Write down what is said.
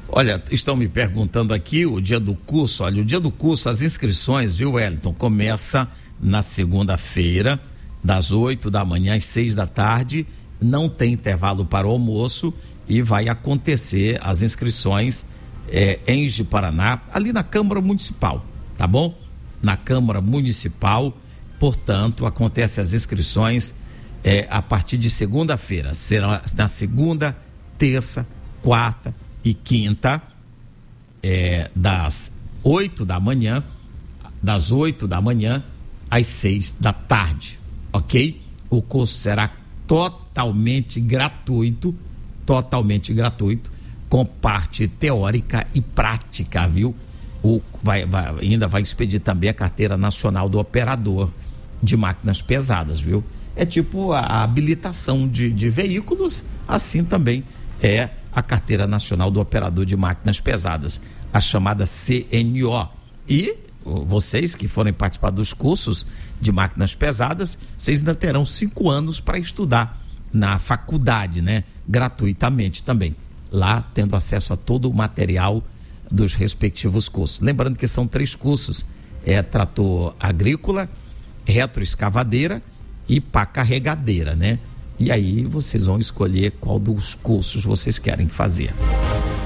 Olha, estão me perguntando aqui o dia do curso. Olha, o dia do curso, as inscrições, viu, Wellington, começa na segunda-feira, das 8 da manhã às 6 da tarde, não tem intervalo para o almoço e vai acontecer as inscrições em Ji-Paraná, ali na Câmara Municipal, tá bom? Na Câmara Municipal, portanto, acontecem as inscrições a partir de segunda-feira, será na segunda, terça, quarta e quinta, das 8 da manhã às 6 da tarde, ok? O curso será totalmente gratuito, com parte teórica e prática, viu? Ainda vai expedir também a carteira nacional do operador de máquinas pesadas, viu? É tipo a habilitação de veículos, assim também é a carteira nacional do operador de máquinas pesadas, a chamada CNO. E vocês que forem participar dos cursos de máquinas pesadas, vocês ainda terão 5 anos para estudar na faculdade, né? Gratuitamente também, lá tendo acesso a todo o material dos respectivos cursos. Lembrando que são 3 cursos, trator agrícola, retroescavadeira e pá carregadeira, né? E aí vocês vão escolher qual dos cursos vocês querem fazer.